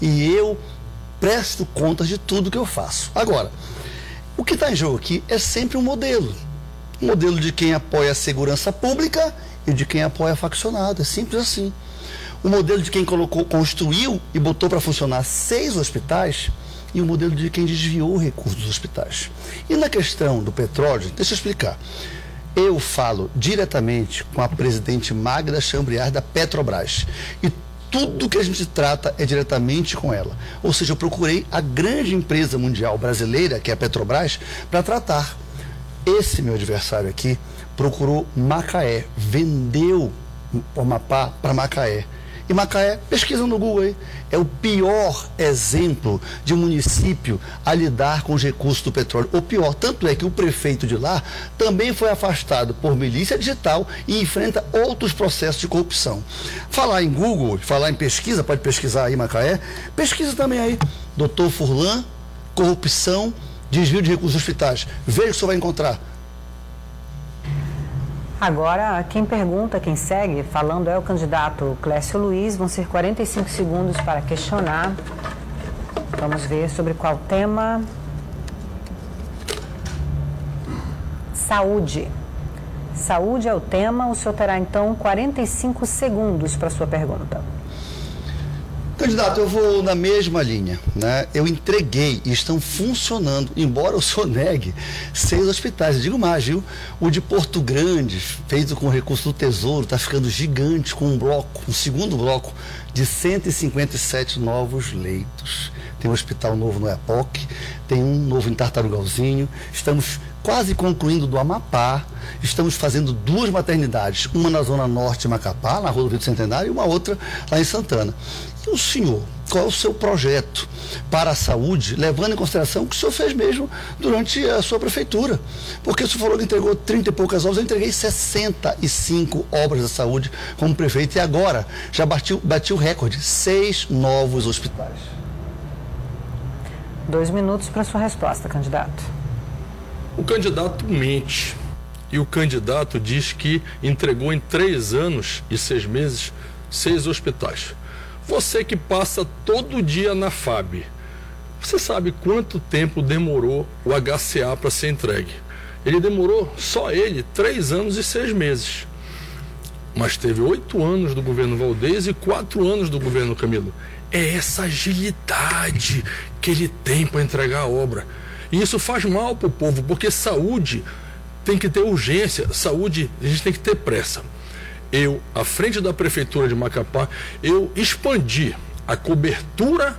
E eu presto contas de tudo que eu faço. Agora, o que está em jogo aqui é sempre um modelo. Um modelo de quem apoia a segurança pública e de quem apoia faccionado. É simples assim. O modelo de quem construiu e botou para funcionar 6 hospitais e o modelo de quem desviou recursos dos hospitais. E na questão do petróleo, deixa eu explicar. Eu falo diretamente com a presidente Magda Chambriard da Petrobras. E tudo que a gente trata é diretamente com ela. Ou seja, eu procurei a grande empresa mundial brasileira, que é a Petrobras, para tratar. Esse meu adversário aqui procurou Macaé, vendeu o Amapá para Macaé. E Macaé, pesquisa no Google aí, é o pior exemplo de município a lidar com os recursos do petróleo. O pior, tanto é que o prefeito de lá também foi afastado por milícia digital e enfrenta outros processos de corrupção. Falar em Google, falar em pesquisa, pode pesquisar aí Macaé, pesquisa também aí, Dr. Furlan, corrupção, desvio de recursos dos hospitais. Veja o que você vai encontrar. Agora, quem pergunta, quem segue, falando é o candidato Clécio Luiz. Vão ser 45 segundos para questionar. Vamos ver sobre qual tema. Saúde. Saúde é o tema. O senhor terá, então, 45 segundos para a sua pergunta. Candidato, eu vou na mesma linha, né? Eu entreguei e estão funcionando, embora o senhor negue, 6 hospitais. Eu digo mais, viu? O de Porto Grande, feito com recurso do Tesouro, está ficando gigante, com um segundo bloco de 157 novos leitos. Tem um hospital novo no EPOC, tem um novo em Tartarugalzinho, estamos quase concluindo do Amapá, estamos fazendo 2 maternidades, uma na Zona Norte de Macapá, na Rodovia do Centenário, e uma outra lá em Santana. E o senhor, qual é o seu projeto para a saúde, levando em consideração o que o senhor fez mesmo durante a sua prefeitura? Porque o senhor falou que entregou 30 e poucas obras, eu entreguei 65 obras da saúde como prefeito, e agora já bati o recorde, 6 novos hospitais. 2 minutos para sua resposta, candidato. O candidato mente. E o candidato diz que entregou em 3 anos e 6 meses 6 hospitais. Você que passa todo dia na FAB, você sabe quanto tempo demorou o HCA para ser entregue? Ele demorou, só ele, 3 anos e 6 meses. Mas teve 8 anos do governo Valdez e 4 anos do governo Camilo. É essa agilidade que ele tem para entregar a obra. E isso faz mal para o povo, porque saúde tem que ter urgência, saúde a gente tem que ter pressa. Eu, à frente da prefeitura de Macapá, eu expandi a cobertura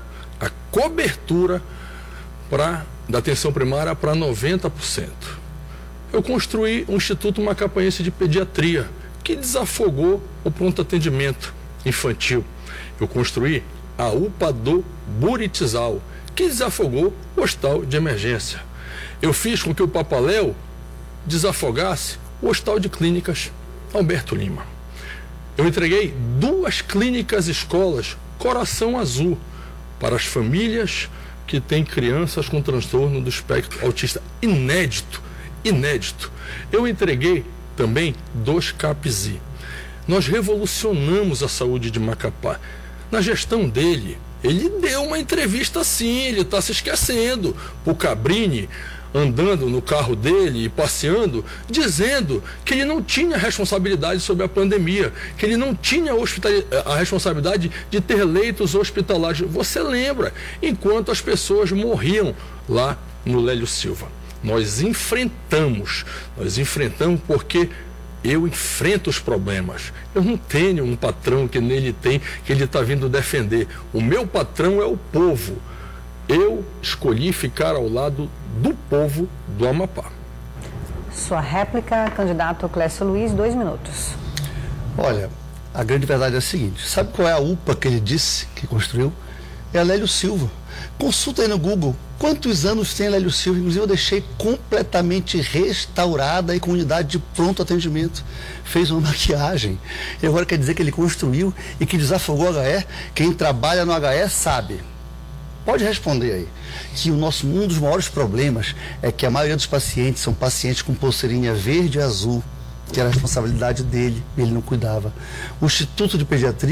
da atenção primária para 90%. Eu construí um Instituto Macapaense de Pediatria, que desafogou o pronto atendimento infantil. Eu construí a UPA do Buritizal, que desafogou o hospital de emergência. Eu fiz com que o Papaléu desafogasse o hospital de clínicas Alberto Lima. Eu entreguei 2 clínicas escolas Coração Azul para as famílias que têm crianças com transtorno do espectro autista. Inédito. Eu entreguei também 2 CAPSI. Nós revolucionamos a saúde de Macapá. Na gestão dele, ele deu uma entrevista sim, ele está se esquecendo. O Cabrini, andando no carro dele e passeando, dizendo que ele não tinha responsabilidade sobre a pandemia, que ele não tinha a responsabilidade de ter leitos hospitalares. Você lembra? Enquanto as pessoas morriam lá no Lélio Silva. Nós enfrentamos porque eu enfrento os problemas. Eu não tenho um patrão que nele tem, que ele está vindo defender. O meu patrão é o povo. Eu escolhi ficar ao lado do povo do Amapá. Sua réplica, candidato Clécio Luiz, 2 minutos. Olha, a grande verdade é a seguinte: sabe qual é a UPA que ele disse que construiu? É a Lélio Silva. Consulta aí no Google quantos anos tem a Lélio Silva. Inclusive eu deixei completamente restaurada e com unidade de pronto atendimento. Fez uma maquiagem. E agora quer dizer que ele construiu e que desafogou o HE? Quem trabalha no HE sabe. Pode responder aí. Que um dos maiores problemas é que a maioria dos pacientes são pacientes com pulseirinha verde e azul, que era a responsabilidade dele, ele não cuidava. O Instituto de Pediatria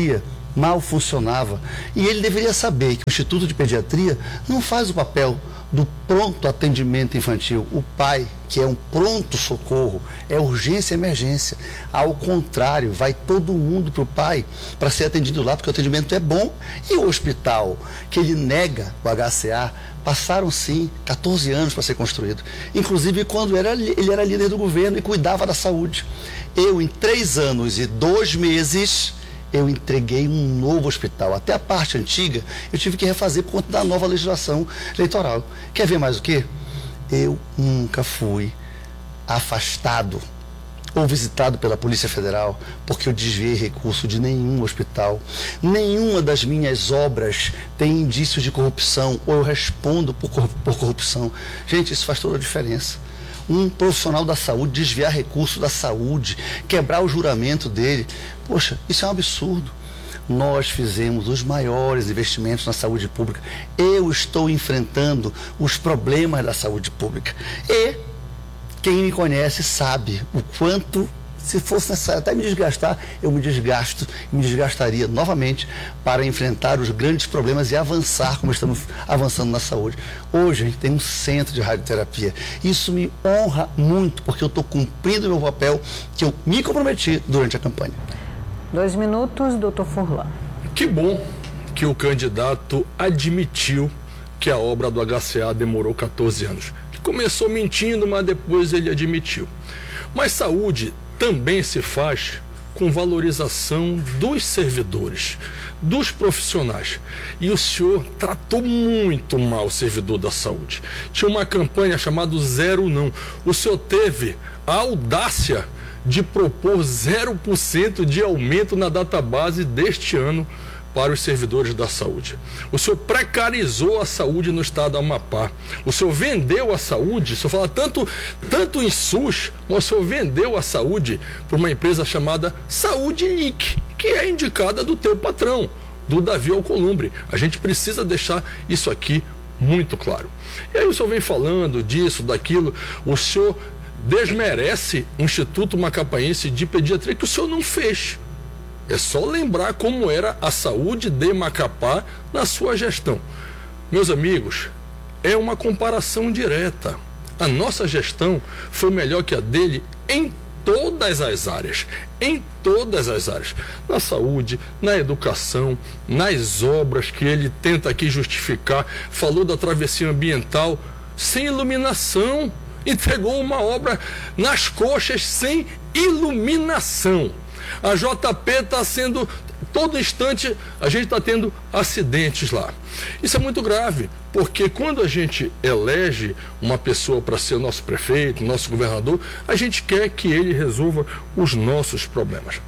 mal funcionava. E ele deveria saber que o Instituto de Pediatria não faz o papel do pronto atendimento infantil. O pai, que é um pronto socorro, é urgência e emergência. Ao contrário, vai todo mundo para o pai para ser atendido lá, porque o atendimento é bom. E o hospital, que ele nega o HCA, passaram sim 14 anos para ser construído. Inclusive quando ele era líder do governo e cuidava da saúde. Eu, em 3 anos e 2 meses, eu entreguei um novo hospital. Até a parte antiga eu tive que refazer por conta da nova legislação eleitoral. Quer ver mais o quê? Eu nunca fui afastado ou visitado pela Polícia Federal porque eu desviei recurso de nenhum hospital. Nenhuma das minhas obras tem indícios de corrupção ou eu respondo por corrupção. Gente, isso faz toda a diferença. Um profissional da saúde desviar recurso da saúde, quebrar o juramento dele, poxa, isso é um absurdo. Nós fizemos os maiores investimentos na saúde pública. Eu estou enfrentando os problemas da saúde pública. E quem me conhece sabe o quanto, se fosse necessário até me desgastar, eu me desgastaria novamente para enfrentar os grandes problemas e avançar como estamos avançando na saúde. Hoje a gente tem um centro de radioterapia. Isso me honra muito, porque eu estou cumprindo o meu papel que eu me comprometi durante a campanha. 2 minutos, doutor Furlan. Que bom que o candidato admitiu que a obra do HCA demorou 14 anos. Ele começou mentindo, mas depois ele admitiu. Mas saúde também se faz com valorização dos servidores, dos profissionais. E o senhor tratou muito mal o servidor da saúde. Tinha uma campanha chamada Zero Não. O senhor teve a audácia de propor 0% de aumento na database deste ano para os servidores da saúde. O senhor precarizou a saúde no estado do Amapá. O senhor vendeu a saúde, o senhor fala tanto em SUS, mas o senhor vendeu a saúde para uma empresa chamada Saúde Nick, que é indicada do teu patrão, do Davi Alcolumbre. A gente precisa deixar isso aqui muito claro. E aí o senhor vem falando disso, daquilo, o senhor desmerece o Instituto Macapaense de Pediatria que o senhor não fez. É só lembrar como era a saúde de Macapá na sua gestão. Meus amigos, é uma comparação direta. A nossa gestão foi melhor que a dele em todas as áreas. Em todas as áreas. Na saúde, na educação, nas obras que ele tenta aqui justificar. Falou da travessia ambiental sem iluminação. Entregou uma obra nas coxas sem iluminação. A JP está sendo, todo instante, a gente está tendo acidentes lá. Isso é muito grave, porque quando a gente elege uma pessoa para ser o nosso prefeito, nosso governador, a gente quer que ele resolva os nossos problemas.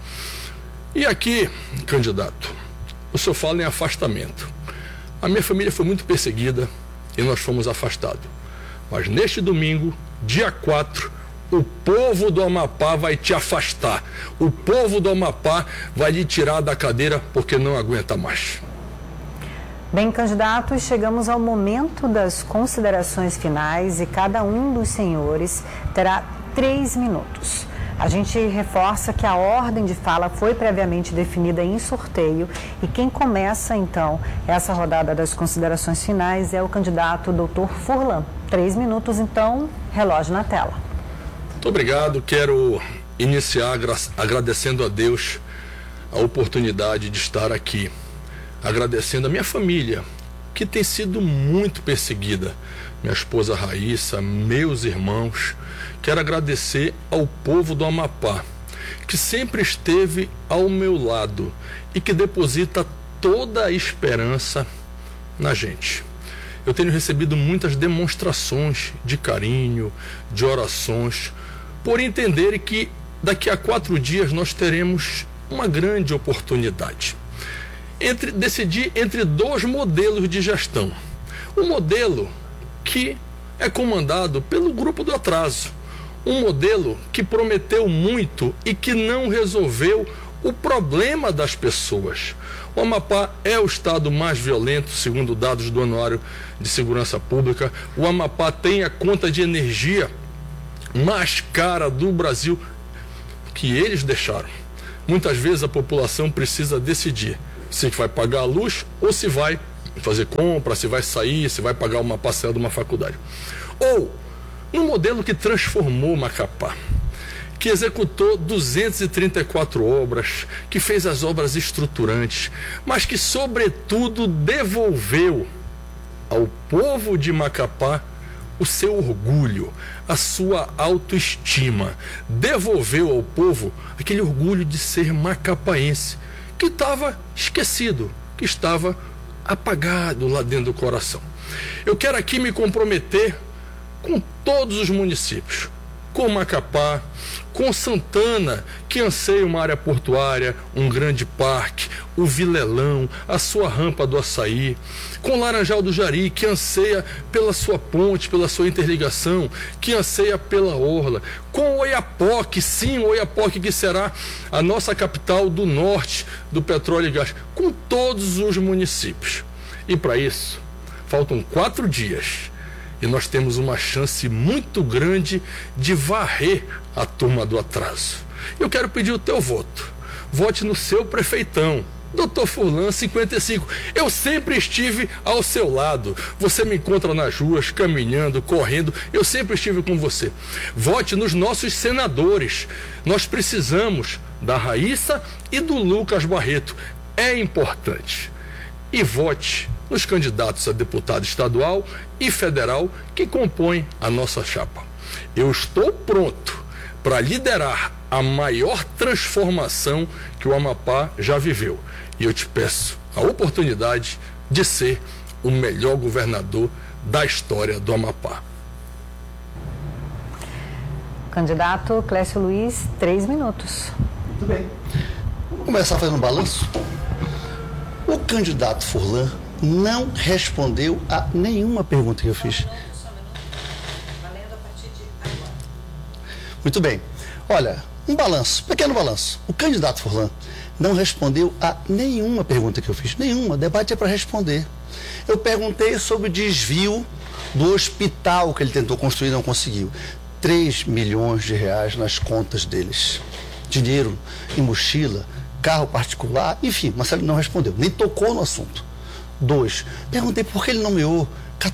E aqui, candidato, o senhor fala em afastamento. A minha família foi muito perseguida e nós fomos afastados. Mas neste domingo, dia 4, o povo do Amapá vai te afastar. O povo do Amapá vai lhe tirar da cadeira porque não aguenta mais. Bem, candidatos, chegamos ao momento das considerações finais e cada um dos senhores terá 3 minutos. A gente reforça que a ordem de fala foi previamente definida em sorteio e quem começa, então, essa rodada das considerações finais é o candidato Dr. Furlan. 3 minutos, então, relógio na tela. Muito obrigado. Quero iniciar agradecendo a Deus a oportunidade de estar aqui. Agradecendo a minha família, que tem sido muito perseguida. Minha esposa Raíssa, meus irmãos. Quero agradecer ao povo do Amapá, que sempre esteve ao meu lado e que deposita toda a esperança na gente. Eu tenho recebido muitas demonstrações de carinho, de orações, por entenderem que daqui a 4 dias nós teremos uma grande oportunidade. Decidir entre 2 modelos de gestão. Um modelo que é comandado pelo grupo do atraso. Um modelo que prometeu muito e que não resolveu o problema das pessoas. O Amapá é o estado mais violento, segundo dados do Anuário de Segurança Pública. O Amapá tem a conta de energia mais cara do Brasil que eles deixaram. Muitas vezes a população precisa decidir se vai pagar a luz ou se vai fazer compra, se vai sair, se vai pagar uma parcela de uma faculdade. Ou no modelo que transformou Macapá, que executou 234 obras, que fez as obras estruturantes, mas que, sobretudo, devolveu ao povo de Macapá o seu orgulho, a sua autoestima. Devolveu ao povo aquele orgulho de ser macapaense, que estava esquecido, que estava apagado lá dentro do coração. Eu quero aqui me comprometer com todos os municípios, com Macapá, com Santana, que anseia uma área portuária, um grande parque, o Vilelão, a sua rampa do Açaí, com Laranjal do Jari, que anseia pela sua ponte, pela sua interligação, que anseia pela orla, com Oiapoque, sim, Oiapoque que será a nossa capital do norte do petróleo e gás, com todos os municípios. E para isso, faltam 4 dias. E nós temos uma chance muito grande de varrer a turma do atraso. Eu quero pedir o teu voto. Vote no seu prefeitão, Dr. Furlan 55. Eu sempre estive ao seu lado. Você me encontra nas ruas, caminhando, correndo. Eu sempre estive com você. Vote nos nossos senadores. Nós precisamos da Raíssa e do Lucas Barreto. É importante. E vote nos candidatos a deputado estadual e federal que compõem a nossa chapa. Eu estou pronto para liderar a maior transformação que o Amapá já viveu. E eu te peço a oportunidade de ser o melhor governador da história do Amapá. Candidato Clécio Luiz, 3 minutos. Muito bem. Vamos começar fazendo um balanço. O candidato Furlan não respondeu a nenhuma pergunta que eu fiz. Muito bem. Olha, um balanço, pequeno balanço. O candidato Furlan não respondeu a nenhuma pergunta que eu fiz. Nenhuma. O debate é para responder. Eu perguntei sobre o desvio do hospital que ele tentou construir e não conseguiu. 3 milhões de reais nas contas deles. Dinheiro em mochila, carro particular, enfim, Marcelo não respondeu, nem tocou no assunto. 2, perguntei por que ele nomeou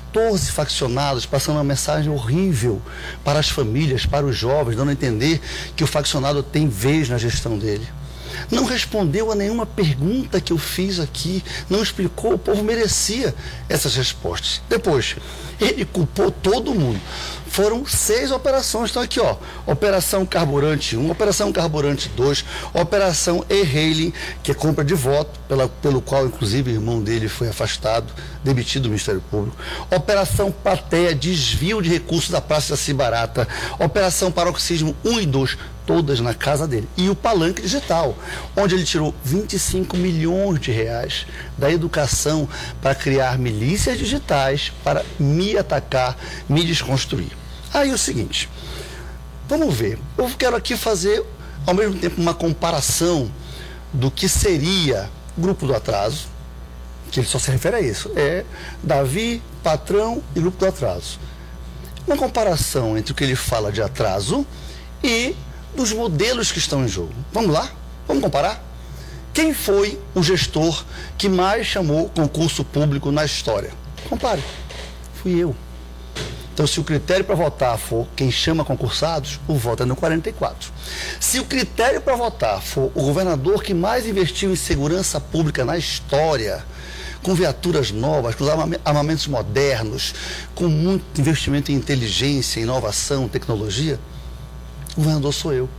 14 faccionados, passando uma mensagem horrível para as famílias, para os jovens, dando a entender que o faccionado tem vez na gestão dele. Não respondeu a nenhuma pergunta que eu fiz aqui, não explicou, o povo merecia essas respostas. Depois, ele culpou todo mundo. Foram 6 operações, estão aqui, ó. Operação Carburante 1, Operação Carburante 2, Operação E-Hailing, que é compra de voto, pelo qual, inclusive, o irmão dele foi afastado, demitido do Ministério Público. Operação Plateia, desvio de recursos da Praça Jaci Barata. Operação Paroxismo 1 e 2, todas na casa dele. E o Palanque Digital, onde ele tirou 25 milhões de reais da educação para criar milícias digitais, para me atacar, me desconstruir. Aí é o seguinte, vamos ver, eu quero aqui fazer ao mesmo tempo uma comparação do que seria o Grupo do Atraso, que ele só se refere a isso, é Davi, Patrão e Grupo do Atraso. Uma comparação entre o que ele fala de atraso e dos modelos que estão em jogo. Vamos lá? Vamos comparar? Quem foi o gestor que mais chamou concurso público na história? Compare. Fui eu. Então, se o critério para votar for quem chama concursados, o voto é no 44. Se o critério para votar for o governador que mais investiu em segurança pública na história, com viaturas novas, com armamentos modernos, com muito investimento em inteligência, inovação, tecnologia, o governador sou eu.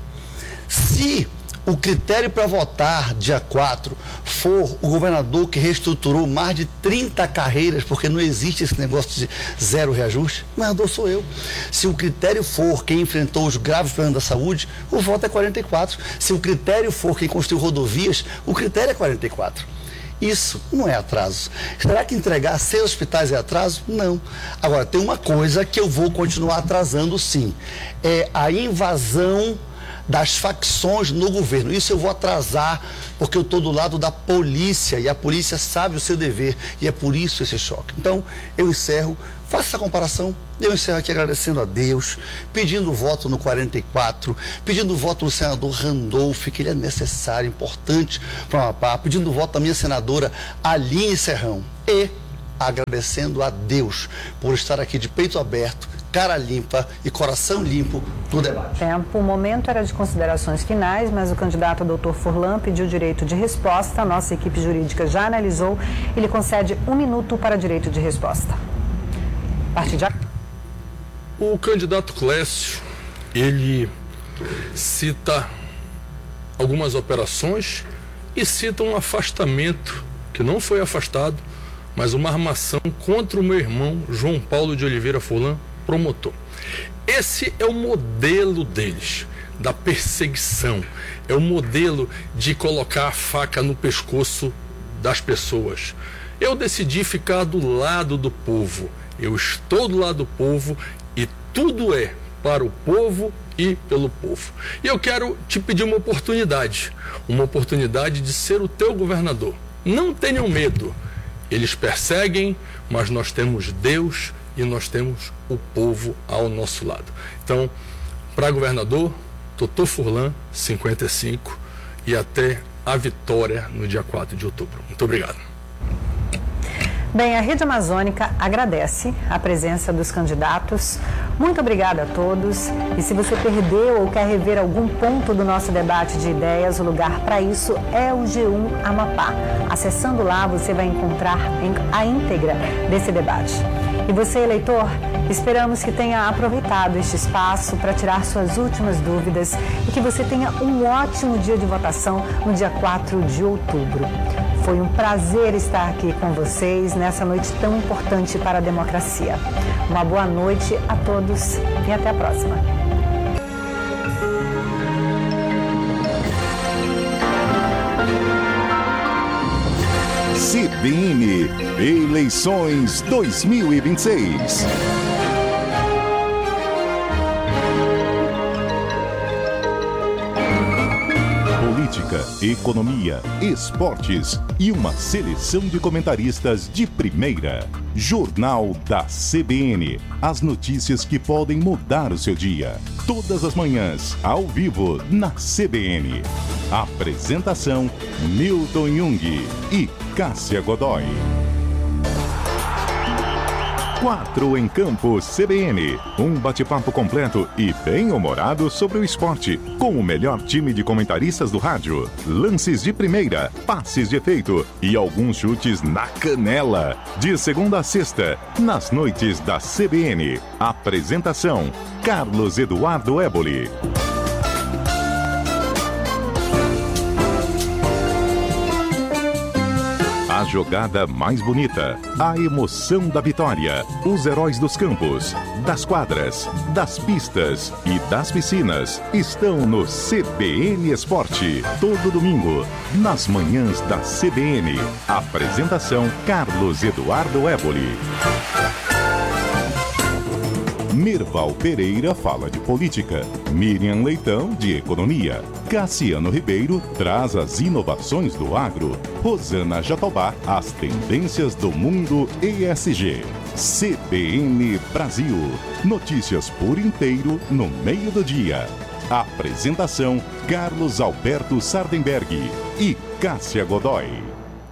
Se o critério para votar dia 4 for o governador que reestruturou mais de 30 carreiras, porque não existe esse negócio de zero reajuste, o governador sou eu. Se o critério for quem enfrentou os graves problemas da saúde, o voto é 44. Se o critério for quem construiu rodovias, o critério é 44. Isso não é atraso. Será que entregar 6 hospitais é atraso? Não. Agora, tem uma coisa que eu vou continuar atrasando sim. É a invasão das facções no governo. Isso eu vou atrasar, porque eu estou do lado da polícia e a polícia sabe o seu dever e é por isso esse choque. Então, eu encerro, faço essa comparação, eu encerro aqui agradecendo a Deus, pedindo voto no 44, pedindo voto no senador Randolph, que ele é necessário, importante para o Amapá, pedindo voto da minha senadora Aline Serrão e agradecendo a Deus por estar aqui de peito aberto, cara limpa e coração limpo no debate. O momento era de considerações finais, mas o candidato Dr. Furlan pediu direito de resposta. A nossa equipe jurídica já analisou. Ele concede 1 minuto para direito de resposta. A partir de... O candidato Clécio, ele cita algumas operações e cita um afastamento, que não foi afastado, mas uma armação contra o meu irmão João Paulo de Oliveira Furlan, promotor. Esse é o modelo deles, da perseguição, é o modelo de colocar a faca no pescoço das pessoas. Eu decidi ficar do lado do povo, eu estou do lado do povo e tudo é para o povo e pelo povo. E eu quero te pedir uma oportunidade de ser o teu governador. Não tenham medo, eles perseguem, mas nós temos Deus e nós temos o povo ao nosso lado. Então, para governador, Dr. Furlan, 55, e até a vitória no dia 4 de outubro. Muito obrigado. Bem, a Rede Amazônica agradece a presença dos candidatos. Muito obrigada a todos. E se você perdeu ou quer rever algum ponto do nosso debate de ideias, o lugar para isso é o G1 Amapá. Acessando lá, você vai encontrar a íntegra desse debate. E você, eleitor, esperamos que tenha aproveitado este espaço para tirar suas últimas dúvidas e que você tenha um ótimo dia de votação no dia 4 de outubro. Foi um prazer estar aqui com vocês nessa noite tão importante para a democracia. Uma boa noite a todos e até a próxima. CBN Eleições 2026. Política, economia, esportes e uma seleção de comentaristas de primeira. Jornal da CBN. As notícias que podem mudar o seu dia. Todas as manhãs, ao vivo, na CBN. Apresentação: Milton Jung e Cássia Godoy. 4 em Campo CBN. Um bate-papo completo e bem-humorado sobre o esporte, com o melhor time de comentaristas do rádio. Lances de primeira, passes de efeito e alguns chutes na canela. De segunda a sexta, nas noites da CBN. Apresentação: Carlos Eduardo Éboli. A jogada mais bonita, a emoção da vitória, os heróis dos campos, das quadras, das pistas e das piscinas estão no CBN Esporte. Todo domingo, nas manhãs da CBN. Apresentação: Carlos Eduardo Éboli. Merval Pereira fala de política, Miriam Leitão de economia, Cassiano Ribeiro traz as inovações do agro, Rosana Jatobá as tendências do mundo ESG. CBN Brasil, notícias por inteiro no meio do dia. Apresentação: Carlos Alberto Sardenberg e Cássia Godoy.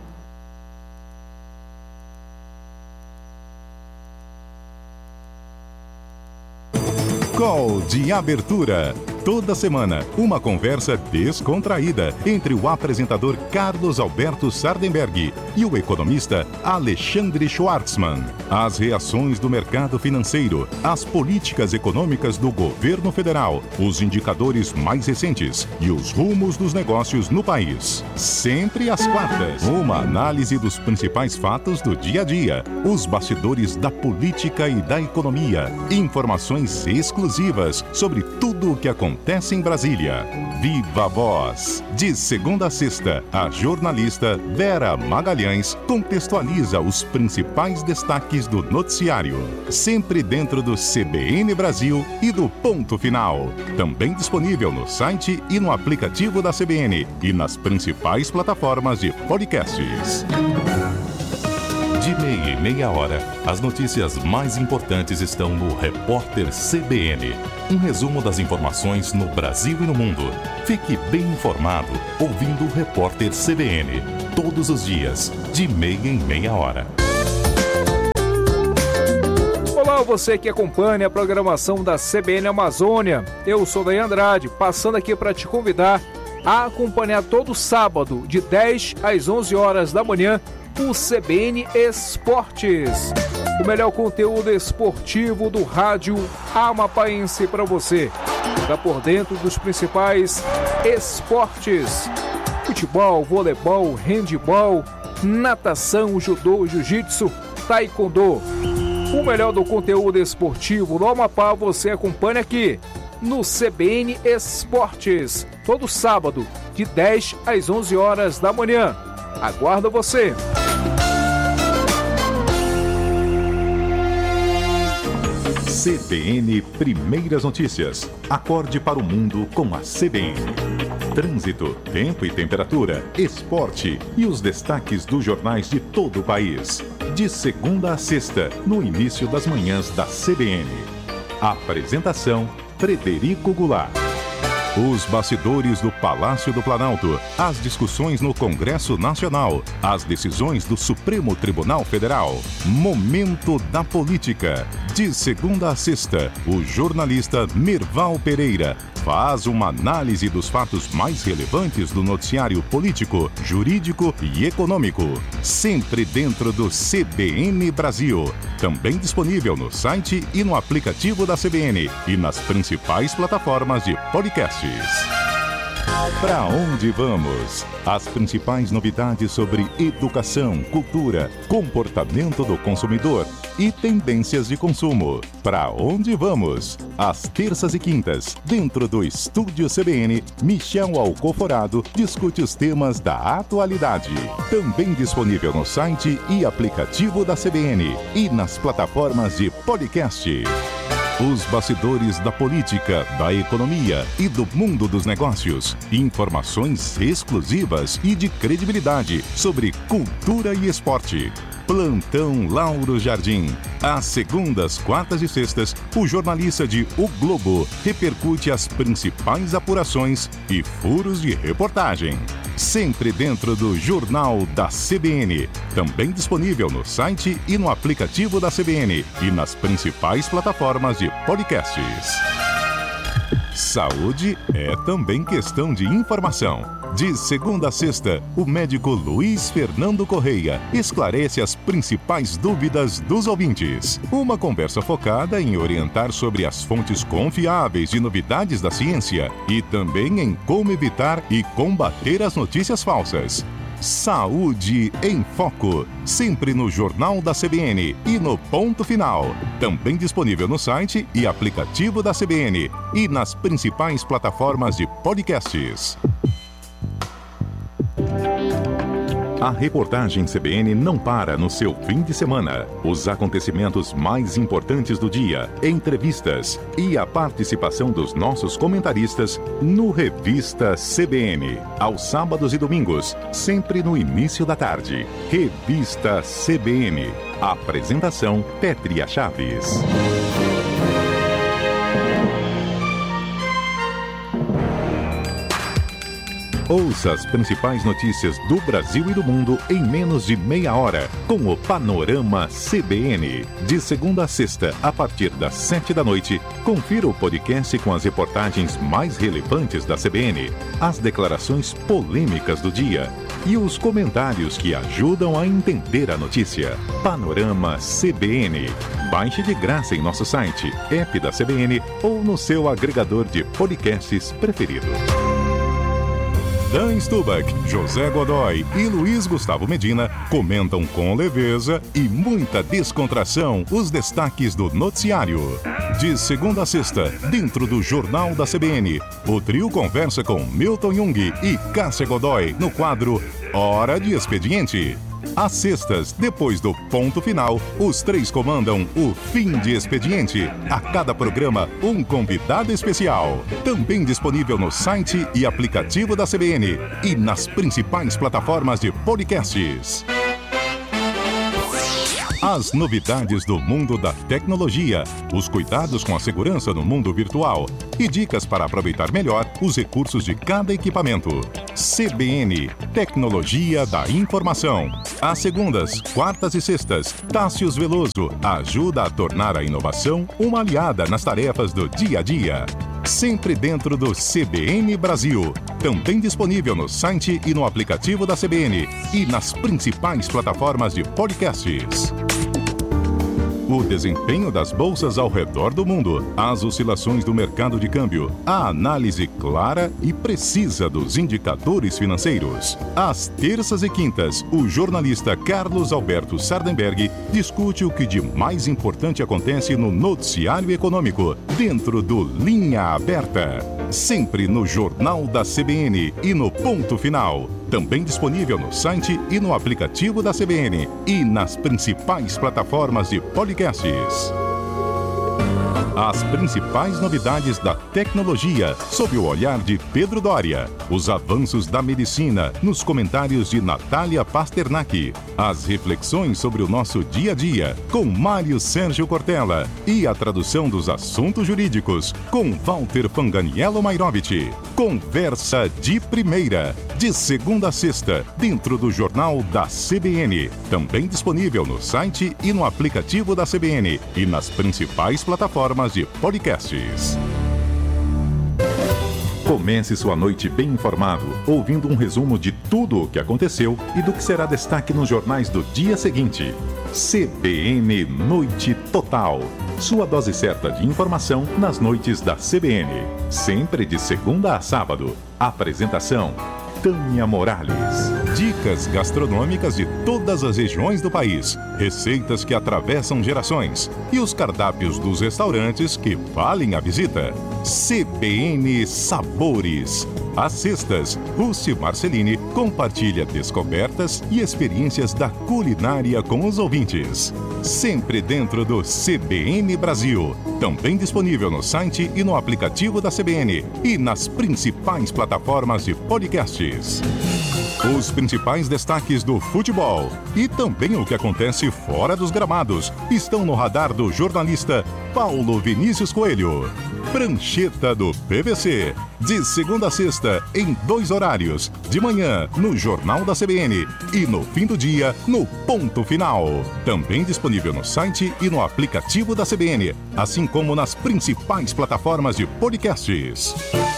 Call de abertura. Toda semana, uma conversa descontraída entre o apresentador Carlos Alberto Sardenberg e o economista Alexandre Schwartzman. As reações do mercado financeiro, as políticas econômicas do governo federal, os indicadores mais recentes e os rumos dos negócios no país. Sempre às quartas, uma análise dos principais fatos do dia a dia, os bastidores da política e da economia, informações exclusivas sobre tudo o que acontece acontece em Brasília. Viva a Voz! De segunda a sexta, a jornalista Vera Magalhães contextualiza os principais destaques do noticiário. Sempre dentro do CBN Brasil e do Ponto Final. Também disponível no site e no aplicativo da CBN e nas principais plataformas de podcasts. De meia em meia hora, as notícias mais importantes estão no Repórter CBN. Um resumo das informações no Brasil e no mundo. Fique bem informado ouvindo o Repórter CBN. Todos os dias, de meia em meia hora. Olá, você que acompanha a programação da CBN Amazônia. Eu sou Daí Andrade, passando aqui para te convidar a acompanhar todo sábado, de 10 às 11 horas da manhã, o CBN Esportes. O melhor conteúdo esportivo do rádio amapaense para você. Fica por dentro dos principais esportes: futebol, voleibol, handebol, natação, judô, jiu-jitsu, taekwondo. O melhor do conteúdo esportivo do Amapá você acompanha aqui no CBN Esportes, todo sábado, de 10 às 11 horas da manhã. Aguardo você! CBN Primeiras Notícias. Acorde para o mundo com a CBN. Trânsito, tempo e temperatura, esporte e os destaques dos jornais de todo o país. De segunda a sexta, no início das manhãs da CBN. Apresentação: Frederico Goulart. Os bastidores do Palácio do Planalto, as discussões no Congresso Nacional, as decisões do Supremo Tribunal Federal. Momento da Política. De segunda a sexta, o jornalista Merval Pereira faz uma análise dos fatos mais relevantes do noticiário político, jurídico e econômico. Sempre dentro do CBN Brasil. Também disponível no site e no aplicativo da CBN e nas principais plataformas de podcasts. Para onde vamos? As principais novidades sobre educação, cultura, comportamento do consumidor e tendências de consumo. Para onde vamos? Às terças e quintas, dentro do Estúdio CBN, Michel Alcoforado discute os temas da atualidade. Também disponível no site e aplicativo da CBN e nas plataformas de podcast. Os bastidores da política, da economia e do mundo dos negócios. Informações exclusivas e de credibilidade sobre cultura e esporte. Plantão Lauro Jardim. Às segundas, quartas e sextas, o jornalista de O Globo repercute as principais apurações e furos de reportagem. Sempre dentro do Jornal da CBN. Também disponível no site e no aplicativo da CBN e nas principais plataformas de podcasts. Saúde é também questão de informação. De segunda a sexta, o médico Luiz Fernando Correia esclarece as principais dúvidas dos ouvintes. Uma conversa focada em orientar sobre as fontes confiáveis de novidades da ciência e também em como evitar e combater as notícias falsas. Saúde em Foco, sempre no Jornal da CBN e no Ponto Final. Também disponível no site e aplicativo da CBN e nas principais plataformas de podcasts. A reportagem CBN não para no seu fim de semana. Os acontecimentos mais importantes do dia, entrevistas e a participação dos nossos comentaristas no Revista CBN. Aos sábados e domingos, sempre no início da tarde. Revista CBN. Apresentação: Pétria Chaves. Ouça as principais notícias do Brasil e do mundo em menos de meia hora, com o Panorama CBN. De segunda a sexta, a partir das 7 da noite, confira o podcast com as reportagens mais relevantes da CBN, as declarações polêmicas do dia e os comentários que ajudam a entender a notícia. Panorama CBN. Baixe de graça em nosso site, app da CBN ou no seu agregador de podcasts preferido. Dan Stubach, José Godoy e Luiz Gustavo Medina comentam com leveza e muita descontração os destaques do noticiário. De segunda a sexta, dentro do Jornal da CBN, o trio conversa com Milton Jung e Cássia Godoy no quadro Hora de Expediente. Às sextas, depois do ponto final, os três comandam o Fim de Expediente. A cada programa, um convidado especial. Também disponível no site e aplicativo da CBN e nas principais plataformas de podcasts. As novidades do mundo da tecnologia, os cuidados com a segurança no mundo virtual e dicas para aproveitar melhor os recursos de cada equipamento. CBN, Tecnologia da Informação. Às segundas, quartas e sextas, Tássius Veloso ajuda a tornar a inovação uma aliada nas tarefas do dia a dia. Sempre dentro do CBN Brasil. Também disponível no site e no aplicativo da CBN e nas principais plataformas de podcasts. O desempenho das bolsas ao redor do mundo, as oscilações do mercado de câmbio, a análise clara e precisa dos indicadores financeiros. Às terças e quintas, o jornalista Carlos Alberto Sardenberg discute o que de mais importante acontece no noticiário econômico, dentro do Linha Aberta. Sempre no Jornal da CBN e no Ponto Final. Também disponível no site e no aplicativo da CBN e nas principais plataformas de podcasts. As principais novidades da tecnologia, sob o olhar de Pedro Doria. Os avanços da medicina, nos comentários de Natália Pasternak. As reflexões sobre o nosso dia a dia, com Mário Sérgio Cortella. E a tradução dos assuntos jurídicos, com Walter Fanganiello Mairovich. Conversa de primeira, de segunda a sexta, dentro do Jornal da CBN. Também disponível no site e no aplicativo da CBN e nas principais plataformas de podcasts. Comece sua noite bem informado, ouvindo um resumo de tudo o que aconteceu e do que será destaque nos jornais do dia seguinte. CBN Noite Total. Sua dose certa de informação nas noites da CBN. Sempre de segunda a sábado. Apresentação: Tânia Morales. Dicas gastronômicas de todas as regiões do país, receitas que atravessam gerações e os cardápios dos restaurantes que valem a visita. CBN Sabores. Às sextas, Rússi Marcelini compartilha descobertas e experiências da culinária com os ouvintes. Sempre dentro do CBN Brasil. Também disponível no site e no aplicativo da CBN e nas principais plataformas de podcasts. Os principais destaques do futebol e também o que acontece fora dos gramados estão no radar do jornalista Paulo Vinícius Coelho. Prancheta do PVC. De segunda a sexta, em 2 horários. De manhã, no Jornal da CBN. E no fim do dia, no Ponto Final. Também disponível no site e no aplicativo da CBN. Assim como nas principais plataformas de podcasts.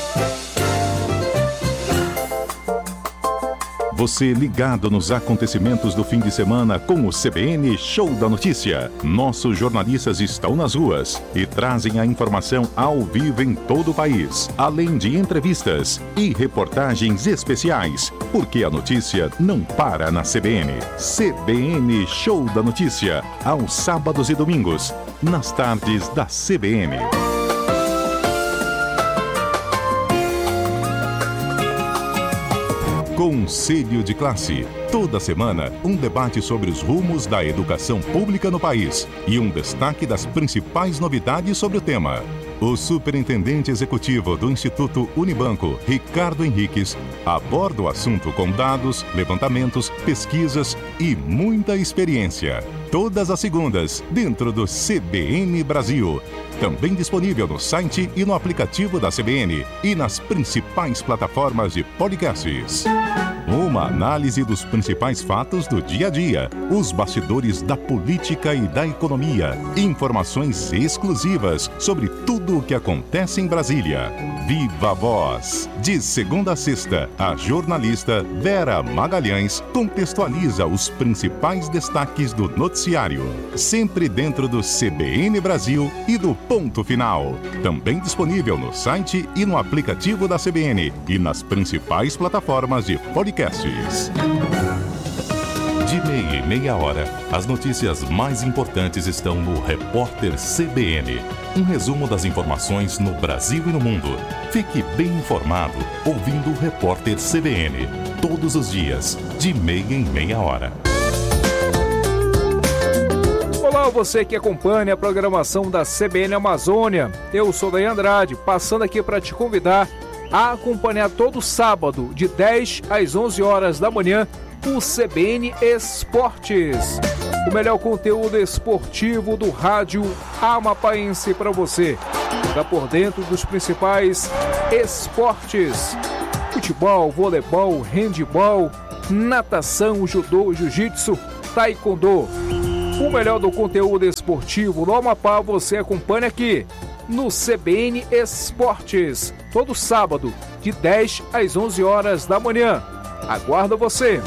Você ligado nos acontecimentos do fim de semana com o CBN Show da Notícia. Nossos jornalistas estão nas ruas e trazem a informação ao vivo em todo o país, além de entrevistas e reportagens especiais, porque a notícia não para na CBN. CBN Show da Notícia, aos sábados e domingos, nas tardes da CBN. Conselho de Classe. Toda semana, um debate sobre os rumos da educação pública no país e um destaque das principais novidades sobre o tema. O superintendente executivo do Instituto Unibanco, Ricardo Henriques, aborda o assunto com dados, levantamentos, pesquisas e muita experiência. Todas as segundas, dentro do CBN Brasil. Também disponível no site e no aplicativo da CBN e nas principais plataformas de podcasts. Uma análise dos principais fatos do dia a dia, os bastidores da política e da economia, informações exclusivas sobre tudo o que acontece em Brasília. Viva Voz! De segunda a sexta, a jornalista Vera Magalhães contextualiza os principais destaques do noticiário, sempre dentro do CBN Brasil e do Ponto Final. Também disponível no site e no aplicativo da CBN e nas principais plataformas de podcasts. De meia em meia hora, as notícias mais importantes estão no Repórter CBN. Um resumo das informações no Brasil e no mundo. Fique bem informado ouvindo o Repórter CBN. Todos os dias, de meia em meia hora. Olá, você que acompanha a programação da CBN Amazônia. Eu sou Daí Andrade, passando aqui para te convidar a acompanhar todo sábado, de 10 às 11 horas da manhã, o CBN Esportes. O melhor conteúdo esportivo do rádio amapaense para você. Fica por dentro dos principais esportes: futebol, voleibol, handebol, natação, judô, jiu-jitsu, taekwondo. O melhor do conteúdo esportivo do Amapá você acompanha aqui no CBN Esportes, todo sábado, de 10 às 11 horas da manhã. Aguardo você!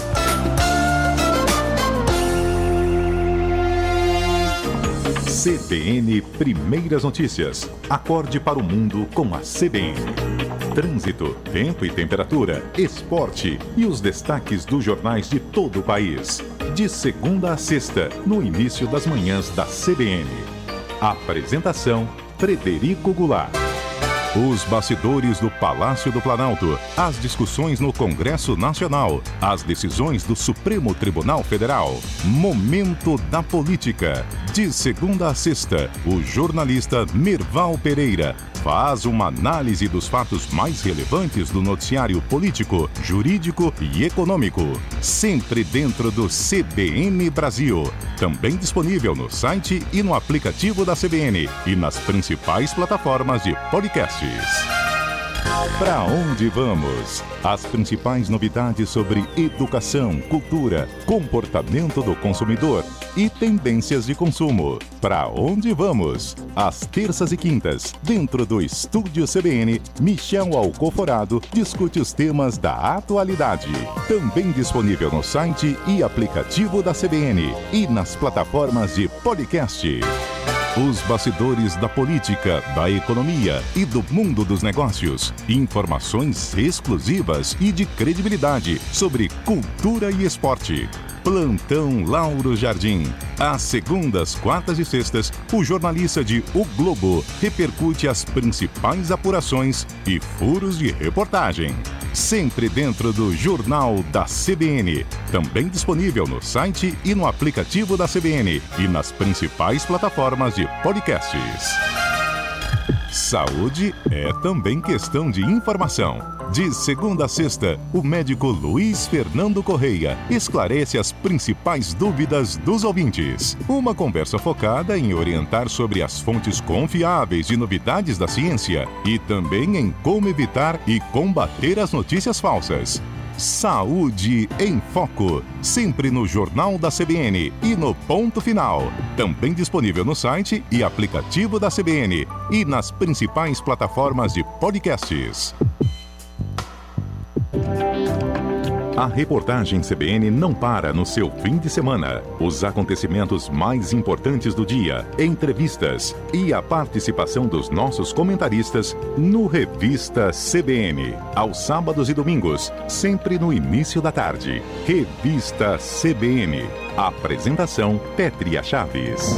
CBN Primeiras Notícias. Acorde para o mundo com a CBN. Trânsito, tempo e temperatura, esporte e os destaques dos jornais de todo o país. De segunda a sexta, no início das manhãs da CBN. Apresentação: Frederico Goulart. Os bastidores do Palácio do Planalto, as discussões no Congresso Nacional, as decisões do Supremo Tribunal Federal. Momento da Política. De segunda a sexta, o jornalista Merval Pereira faz uma análise dos fatos mais relevantes do noticiário político, jurídico e econômico. Sempre dentro do CBN Brasil. Também disponível no site e no aplicativo da CBN e nas principais plataformas de podcasts. Para onde vamos? As principais novidades sobre educação, cultura, comportamento do consumidor e tendências de consumo. Para onde vamos? Às terças e quintas, dentro do Estúdio CBN, Michel Alcoforado discute os temas da atualidade. Também disponível no site e aplicativo da CBN e nas plataformas de podcast. Os bastidores da política, da economia e do mundo dos negócios. Informações exclusivas e de credibilidade sobre cultura e esporte. Plantão Lauro Jardim. Às segundas, quartas e sextas, o jornalista de O Globo repercute as principais apurações e furos de reportagem. Sempre dentro do Jornal da CBN. Também disponível no site e no aplicativo da CBN e nas principais plataformas de podcasts. Saúde é também questão de informação. De segunda a sexta, o médico Luiz Fernando Correia esclarece as principais dúvidas dos ouvintes. Uma conversa focada em orientar sobre as fontes confiáveis de novidades da ciência e também em como evitar e combater as notícias falsas. Saúde em Foco, sempre no Jornal da CBN e no Ponto Final. Também disponível no site e aplicativo da CBN e nas principais plataformas de podcasts. A reportagem CBN não para no seu fim de semana. Os acontecimentos mais importantes do dia, entrevistas e a participação dos nossos comentaristas no Revista CBN. Aos sábados e domingos, sempre no início da tarde. Revista CBN. Apresentação: Pétria Chaves.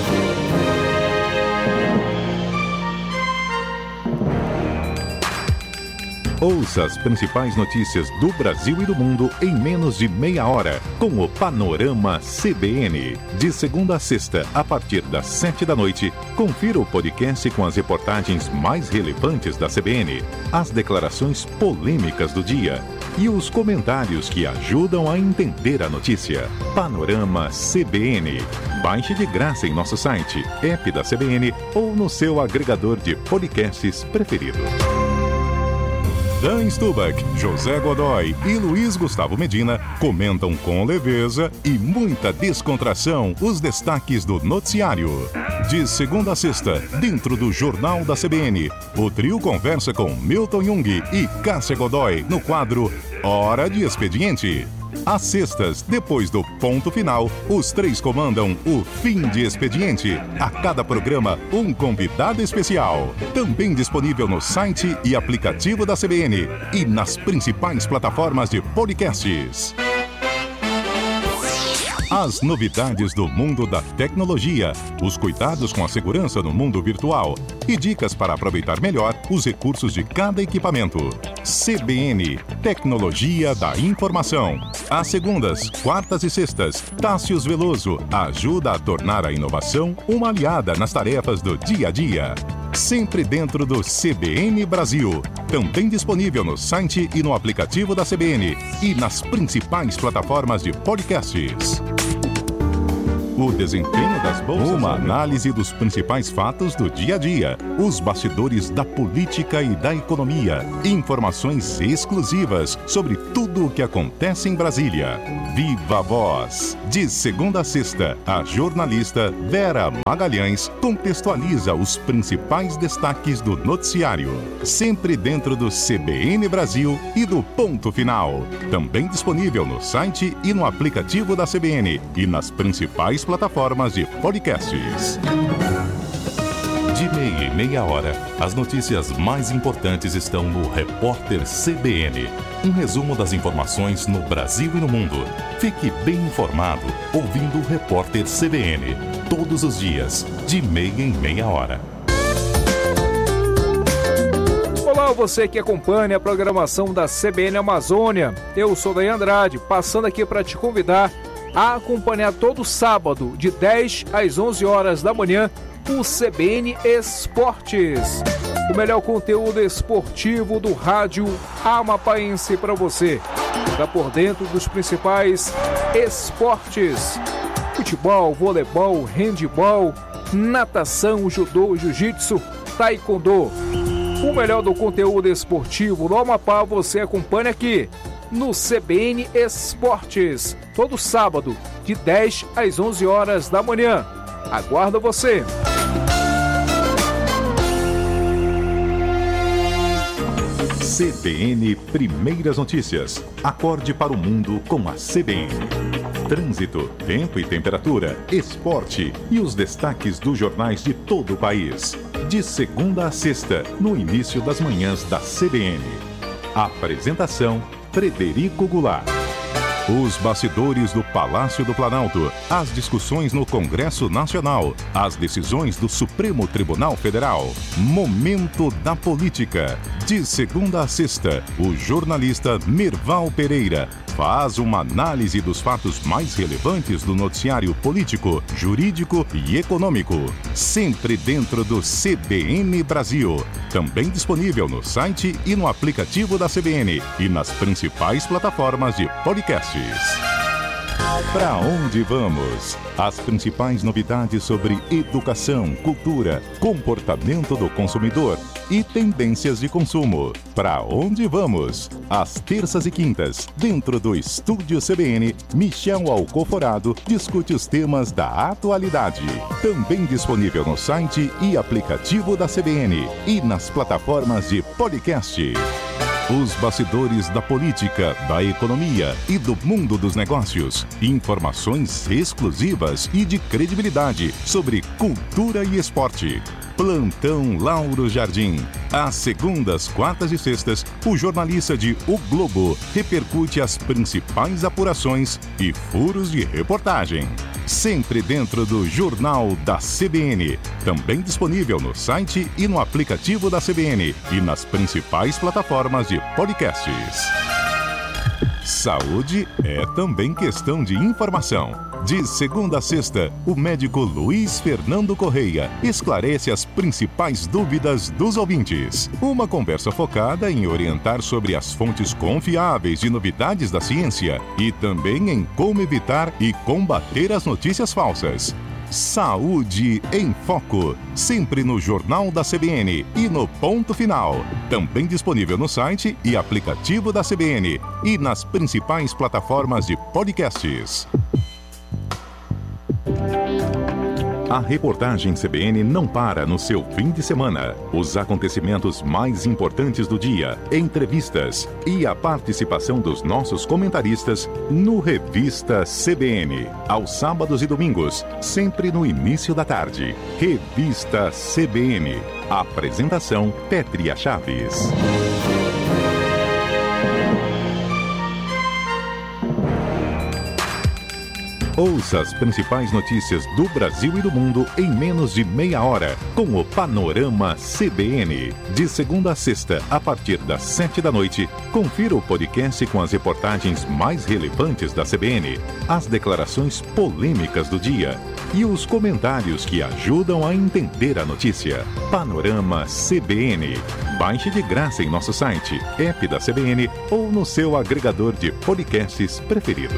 Ouça as principais notícias do Brasil e do mundo em menos de meia hora, com o Panorama CBN. De segunda a sexta, a partir das 7 da noite, confira o podcast com as reportagens mais relevantes da CBN, as declarações polêmicas do dia e os comentários que ajudam a entender a notícia. Panorama CBN. Baixe de graça em nosso site, app da CBN ou no seu agregador de podcasts preferido. Dan Stubach, José Godoy e Luiz Gustavo Medina comentam com leveza e muita descontração os destaques do noticiário. De segunda a sexta, dentro do Jornal da CBN, o trio conversa com Milton Jung e Cássia Godoy no quadro Hora de Expediente. Às sextas, depois do ponto final, os três comandam o Fim de Expediente. A cada programa, um convidado especial. Também disponível no site e aplicativo da CBN e nas principais plataformas de podcasts. As novidades do mundo da tecnologia, os cuidados com a segurança no mundo virtual e dicas para aproveitar melhor os recursos de cada equipamento. CBN, Tecnologia da Informação. Às segundas, quartas e sextas, Tássius Veloso ajuda a tornar a inovação uma aliada nas tarefas do dia a dia. Sempre dentro do CBN Brasil. Também disponível no site e no aplicativo da CBN e nas principais plataformas de podcasts. O desempenho das bolsas. Uma análise dos principais fatos do dia a dia. Os bastidores da política e da economia. Informações exclusivas sobre tudo o que acontece em Brasília. Viva a Voz. De segunda a sexta, a jornalista Vera Magalhães contextualiza os principais destaques do noticiário. Sempre dentro do CBN Brasil e do Ponto Final. Também disponível no site e no aplicativo da CBN e nas principais plataformas de podcasts. De meia em meia hora, as notícias mais importantes estão no Repórter CBN. Um resumo das informações no Brasil e no mundo. Fique bem informado ouvindo o Repórter CBN. Todos os dias, de meia em meia hora. Olá, você que acompanha a programação da CBN Amazônia. Eu sou Daí Andrade, passando aqui para te convidar a acompanhar todo sábado, de 10 às 11 horas da manhã, o CBN Esportes. O melhor conteúdo esportivo do rádio amapaense para você. Está por dentro dos principais esportes: futebol, voleibol, handebol, natação, judô, jiu-jitsu, taekwondo. O melhor do conteúdo esportivo do Amapá você acompanha aqui no CBN Esportes, todo sábado, de 10 às 11 horas da manhã. Aguardo você! CBN Primeiras Notícias. Acorde para o mundo com a CBN. Trânsito, tempo e temperatura, esporte e os destaques dos jornais de todo o país. De segunda a sexta, no início das manhãs da CBN. Apresentação: Frederico Goulart. Os bastidores do Palácio do Planalto, as discussões no Congresso Nacional, as decisões do Supremo Tribunal Federal. Momento da Política. De segunda a sexta, o jornalista Merval Pereira faz uma análise dos fatos mais relevantes do noticiário político, jurídico e econômico. Sempre dentro do CBN Brasil. Também disponível no site e no aplicativo da CBN e nas principais plataformas de podcasts. Para onde vamos? As principais novidades sobre educação, cultura, comportamento do consumidor e tendências de consumo. Para onde vamos? Às terças e quintas, dentro do Estúdio CBN, Michel Alcoforado discute os temas da atualidade. Também disponível no site e aplicativo da CBN e nas plataformas de podcast. Os bastidores da política, da economia e do mundo dos negócios. Informações exclusivas e de credibilidade sobre cultura e esporte. Plantão Lauro Jardim. Às segundas, quartas e sextas, o jornalista de O Globo repercute as principais apurações e furos de reportagem. Sempre dentro do Jornal da CBN. Também disponível no site e no aplicativo da CBN e nas principais plataformas de podcasts. Saúde é também questão de informação. De segunda a sexta, o médico Luiz Fernando Correia esclarece as principais dúvidas dos ouvintes. Uma conversa focada em orientar sobre as fontes confiáveis de novidades da ciência e também em como evitar e combater as notícias falsas. Saúde em Foco, sempre no Jornal da CBN e no Ponto Final. Também disponível no site e aplicativo da CBN e nas principais plataformas de podcasts. A reportagem CBN não para no seu fim de semana. Os acontecimentos mais importantes do dia, entrevistas e a participação dos nossos comentaristas no Revista CBN. Aos sábados e domingos, sempre no início da tarde. Revista CBN. Apresentação Pétria Chaves. Ouça as principais notícias do Brasil e do mundo em menos de meia hora, com o Panorama CBN. De segunda a sexta, a partir das 7 da noite, confira o podcast com as reportagens mais relevantes da CBN, as declarações polêmicas do dia e os comentários que ajudam a entender a notícia. Panorama CBN. Baixe de graça em nosso site, app da CBN ou no seu agregador de podcasts preferido.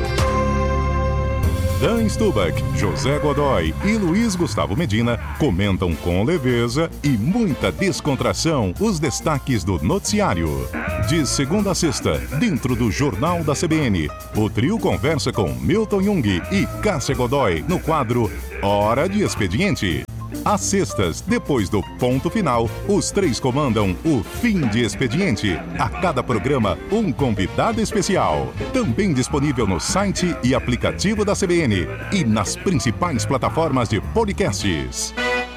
Dan Stubach, José Godoy e Luiz Gustavo Medina comentam com leveza e muita descontração os destaques do noticiário. De segunda a sexta, dentro do Jornal da CBN, o trio conversa com Milton Jung e Cássia Godoy no quadro Hora de Expediente. Às sextas, depois do Ponto Final, os três comandam o Fim de Expediente. A cada programa, um convidado especial. Também disponível no site e aplicativo da CBN e nas principais plataformas de podcasts.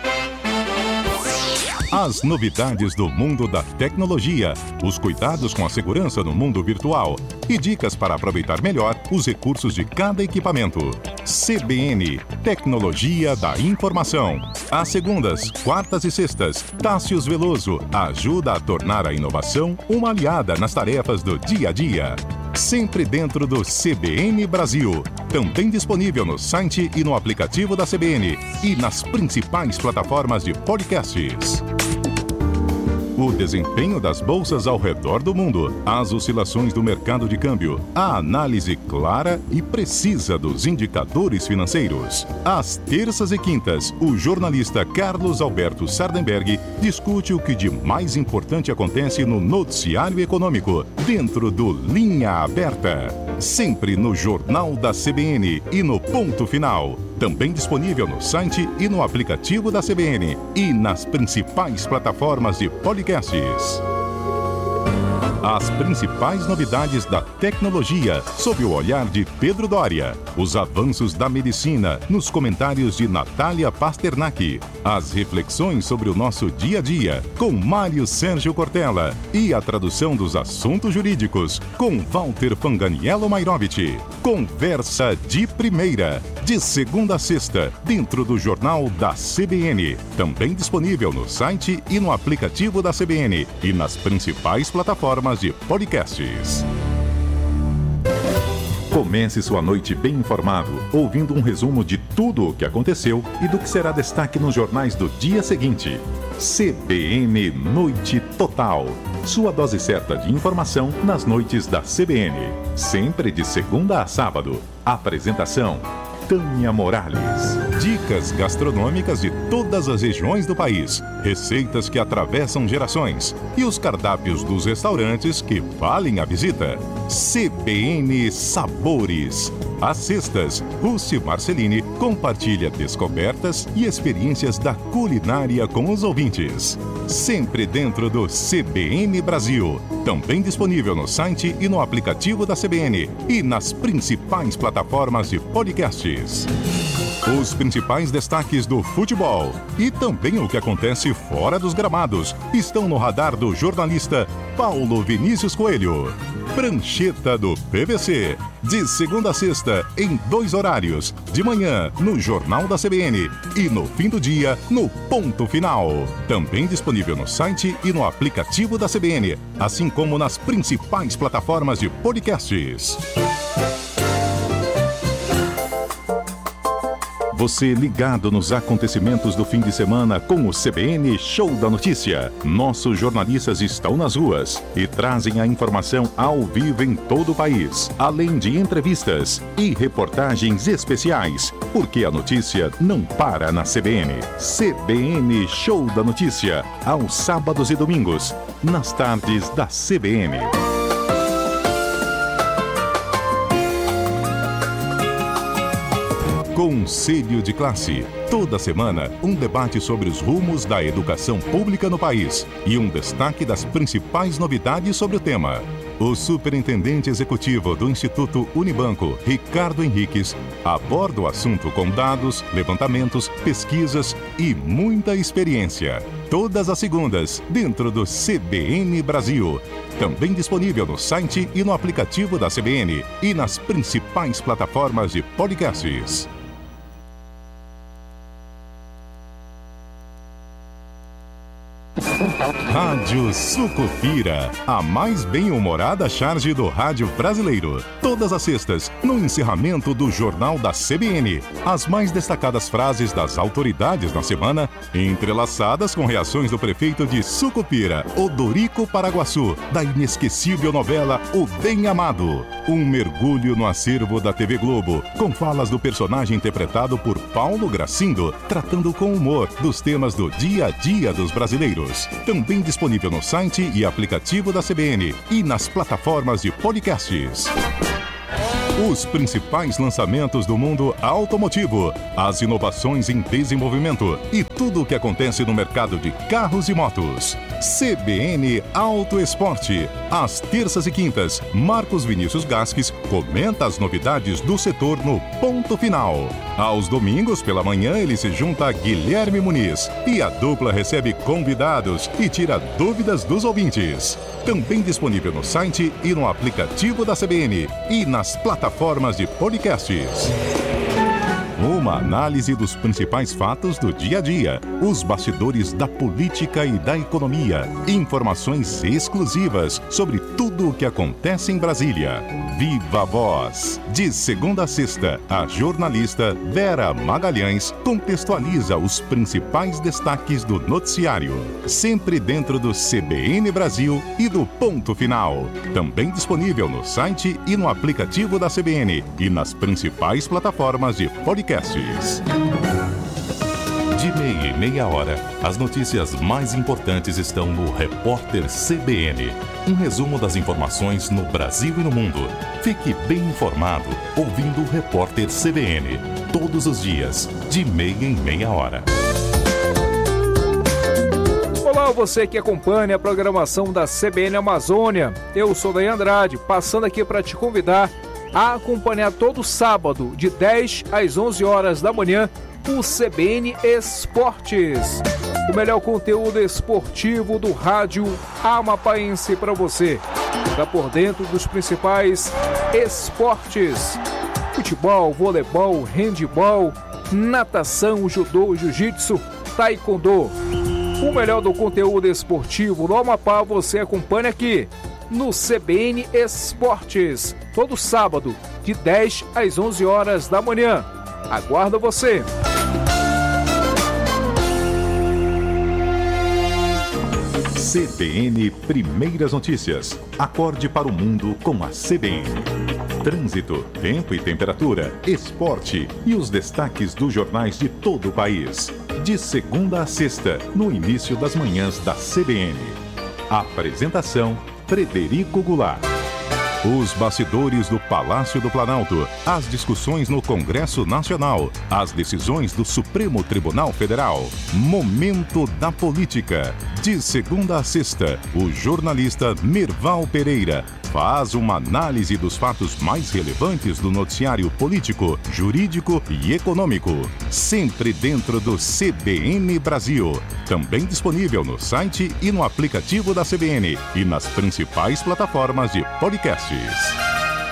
As novidades do mundo da tecnologia, os cuidados com a segurança no mundo virtual e dicas para aproveitar melhor os recursos de cada equipamento. CBN, Tecnologia da Informação. Às segundas, quartas e sextas, Tássius Veloso ajuda a tornar a inovação uma aliada nas tarefas do dia a dia. Sempre dentro do CBN Brasil. Também disponível no site e no aplicativo da CBN e nas principais plataformas de podcasts. O desempenho das bolsas ao redor do mundo, as oscilações do mercado de câmbio, a análise clara e precisa dos indicadores financeiros. Às terças e quintas, o jornalista Carlos Alberto Sardenberg discute o que de mais importante acontece no noticiário econômico, dentro do Linha Aberta. Sempre no Jornal da CBN e no Ponto Final. Também disponível no site e no aplicativo da CBN e nas principais plataformas de podcasts. As principais novidades da tecnologia, sob o olhar de Pedro Doria. Os avanços da medicina, nos comentários de Natália Pasternak. As reflexões sobre o nosso dia a dia, com Mário Sérgio Cortella. E a tradução dos assuntos jurídicos, com Walter Fanganiello Mairovich. Conversa de primeira, de segunda a sexta, dentro do Jornal da CBN. Também disponível no site e no aplicativo da CBN e nas principais plataformas de podcasts. Comece sua noite bem informado, ouvindo um resumo de tudo o que aconteceu e do que será destaque nos jornais do dia seguinte. CBN Noite Total. Sua dose certa de informação nas noites da CBN. Sempre de segunda a sábado. Apresentação: Tânia Morales. Dicas gastronômicas de todas as regiões do país, receitas que atravessam gerações e os cardápios dos restaurantes que valem a visita. CBN Sabores. Às sextas, Rússi Marcelini compartilha descobertas e experiências da culinária com os ouvintes. Sempre dentro do CBN Brasil. Também disponível no site e no aplicativo da CBN e nas principais plataformas de podcasts. Os principais destaques do futebol e também o que acontece fora dos gramados estão no radar do jornalista Paulo Vinícius Coelho. Prancheta do PVC. De segunda a sexta, em 2 horários. De manhã, no Jornal da CBN. E no fim do dia, no Ponto Final. Também disponível no site e no aplicativo da CBN. Assim como nas principais plataformas de podcasts. Você ligado nos acontecimentos do fim de semana com o CBN Show da Notícia. Nossos jornalistas estão nas ruas e trazem a informação ao vivo em todo o país, além de entrevistas e reportagens especiais, porque a notícia não para na CBN. CBN Show da Notícia, aos sábados e domingos, nas tardes da CBN. Conselho de Classe. Toda semana, um debate sobre os rumos da educação pública no país e um destaque das principais novidades sobre o tema. O superintendente executivo do Instituto Unibanco, Ricardo Henriques, aborda o assunto com dados, levantamentos, pesquisas e muita experiência. Todas as segundas, dentro do CBN Brasil. Também disponível no site e no aplicativo da CBN e nas principais plataformas de podcasts. Rádio Sucupira, a mais bem-humorada charge do rádio brasileiro. Todas as sextas, no encerramento do Jornal da CBN, as mais destacadas frases das autoridades na semana, entrelaçadas com reações do prefeito de Sucupira, Odorico Paraguaçu, da inesquecível novela O Bem Amado. Um mergulho no acervo da TV Globo, com falas do personagem interpretado por Paulo Gracindo, tratando com humor dos temas do dia a dia dos brasileiros. Também disponível no site e aplicativo da CBN e nas plataformas de podcasts. Os principais lançamentos do mundo automotivo, as inovações em desenvolvimento e tudo o que acontece no mercado de carros e motos. CBN Auto Esporte. Às terças e quintas, Marcos Vinícius Gasques comenta as novidades do setor no Ponto Final. Aos domingos pela manhã, ele se junta a Guilherme Muniz e a dupla recebe convidados e tira dúvidas dos ouvintes. Também disponível no site e no aplicativo da CBN e nas plataformas de podcasts. Uma análise dos principais fatos do dia a dia, os bastidores da política e da economia, informações exclusivas sobre tudo o que acontece em Brasília. Viva a Voz! De segunda a sexta, a jornalista Vera Magalhães contextualiza os principais destaques do noticiário, sempre dentro do CBN Brasil e do Ponto Final. Também disponível no site e no aplicativo da CBN e nas principais plataformas de podcast. De meia em meia hora, as notícias mais importantes estão no Repórter CBN. Um resumo das informações no Brasil e no mundo. Fique bem informado ouvindo o Repórter CBN. Todos os dias, de meia em meia hora. Olá, você que acompanha a programação da CBN Amazônia. Eu sou Daí Andrade, passando aqui para te convidar a acompanhar todo sábado, de 10 às 11 horas da manhã, o CBN Esportes. O melhor conteúdo esportivo do rádio amapaense para você. Está por dentro dos principais esportes: futebol, voleibol, handebol, natação, judô, jiu-jitsu, taekwondo. O melhor do conteúdo esportivo do Amapá você acompanha aqui no CBN Esportes, todo sábado, de 10 às 11 horas da manhã. Aguardo você! CBN Primeiras Notícias. Acorde para o mundo com a CBN. Trânsito, tempo e temperatura, esporte e os destaques dos jornais de todo o país. De segunda a sexta, no início das manhãs da CBN. Apresentação: Frederico Goulart. Os bastidores do Palácio do Planalto, as discussões no Congresso Nacional, as decisões do Supremo Tribunal Federal. Momento da Política. De segunda a sexta, o jornalista Merval Pereira faz uma análise dos fatos mais relevantes do noticiário político, jurídico e econômico. Sempre dentro do CBN Brasil. Também disponível no site e no aplicativo da CBN e nas principais plataformas de podcasts.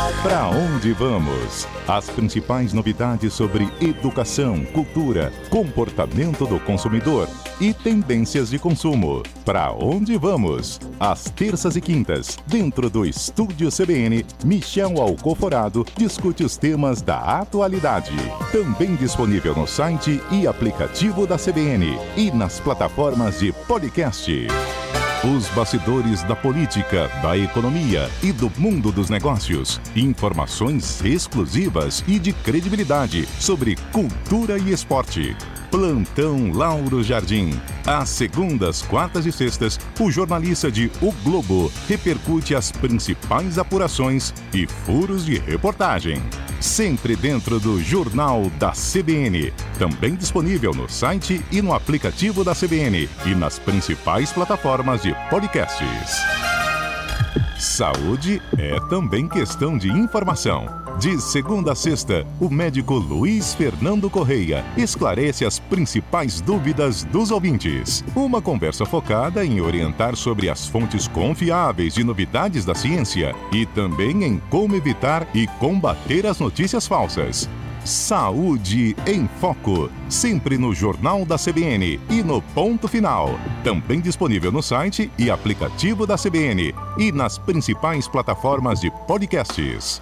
Para onde vamos? As principais novidades sobre educação, cultura, comportamento do consumidor e tendências de consumo. Para onde vamos? Às terças e quintas, dentro do Estúdio CBN, Michel Alcoforado discute os temas da atualidade. Também disponível no site e aplicativo da CBN e nas plataformas de podcast. Os bastidores da política, da economia e do mundo dos negócios. Informações exclusivas e de credibilidade sobre cultura e esporte. Plantão Lauro Jardim. Às segundas, quartas e sextas, o jornalista de O Globo repercute as principais apurações e furos de reportagem. Sempre dentro do Jornal da CBN. Também disponível no site e no aplicativo da CBN e nas principais plataformas de podcasts. Saúde é também questão de informação. De segunda a sexta, o médico Luiz Fernando Correia esclarece as principais dúvidas dos ouvintes. Uma conversa focada em orientar sobre as fontes confiáveis de novidades da ciência e também em como evitar e combater as notícias falsas. Saúde em Foco, sempre no Jornal da CBN e no Ponto Final. Também disponível no site e aplicativo da CBN e nas principais plataformas de podcasts.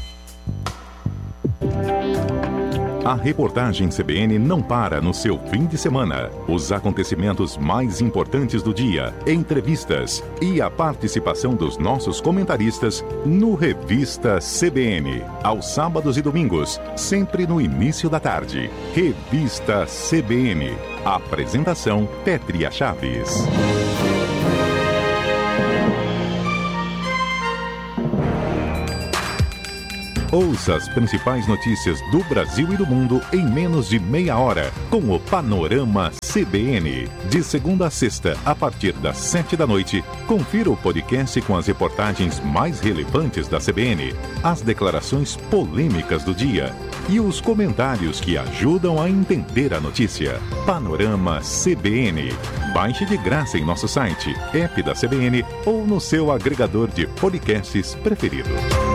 A reportagem CBN não para no seu fim de semana. Os acontecimentos mais importantes do dia, entrevistas e a participação dos nossos comentaristas no Revista CBN. Aos sábados e domingos, sempre no início da tarde. Revista CBN. Apresentação Pétria Chaves. Ouça as principais notícias do Brasil e do mundo em menos de meia hora, com o Panorama CBN. De segunda a sexta, a partir das 7 da noite, confira o podcast com as reportagens mais relevantes da CBN, as declarações polêmicas do dia e os comentários que ajudam a entender a notícia. Panorama CBN. Baixe de graça em nosso site, app da CBN ou no seu agregador de podcasts preferido.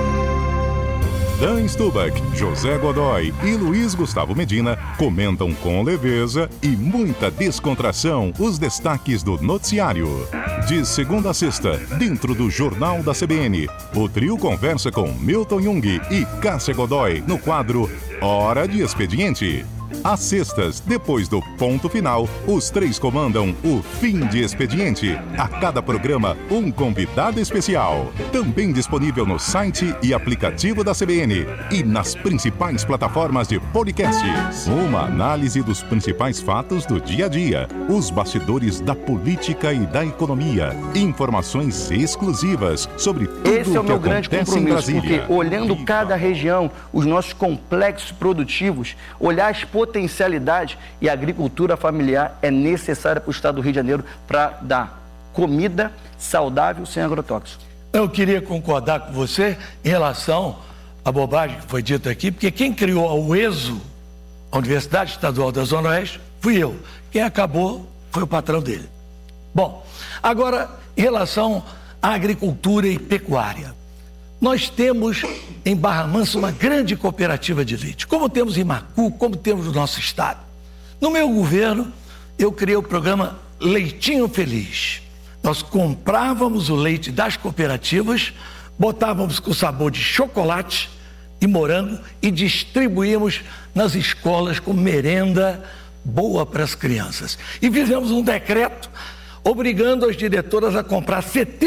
Dan Stubach, José Godoy e Luiz Gustavo Medina comentam com leveza e muita descontração os destaques do noticiário. De segunda a sexta, dentro do Jornal da CBN, o trio conversa com Milton Jung e Cássia Godoy no quadro Hora de Expediente. Às sextas, depois do Ponto Final, os três comandam o Fim de Expediente. A cada programa, um convidado especial. Também disponível no site e aplicativo da CBN e nas principais plataformas de podcasts. Uma análise dos principais fatos do dia a dia, os bastidores da política e da economia, informações exclusivas sobre tudo Esse é o que meu grande acontece em compromisso, Brasília. porque olhando cada região, os nossos complexos produtivos, olhar as potencialidades, e a agricultura familiar é necessária para o estado do Rio de Janeiro para dar comida saudável sem agrotóxico. Eu queria concordar com você em relação à bobagem que foi dita aqui, porque quem criou a UESO, a Universidade Estadual da Zona Oeste, fui eu. Quem acabou foi o patrão dele. Bom, agora, em relação à agricultura e pecuária. Nós temos em Barra Mansa uma grande cooperativa de leite, como temos em Macu, como temos no nosso estado. No meu governo, eu criei o programa Leitinho Feliz. Nós comprávamos o leite das cooperativas, botávamos com sabor de chocolate e morango e distribuímos nas escolas como merenda boa para as crianças. E fizemos um decreto obrigando as diretoras a comprar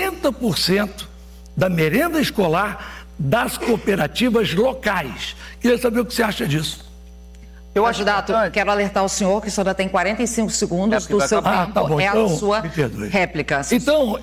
70% da merenda escolar das cooperativas locais. Queria saber o que você acha disso. Eu acho, candidato, quero alertar o senhor que o senhor ainda tem 45 segundos do seu tempo, tá bom, então, a sua réplica. Então,